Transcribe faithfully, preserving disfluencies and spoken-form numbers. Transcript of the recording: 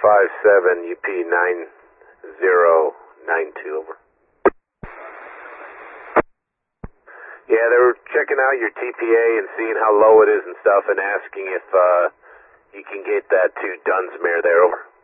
five seven U P nine zero nine two, over. Yeah, they were checking out your T P A and seeing how low it is and stuff and asking if uh, you can get that to Dunsmuir there, over.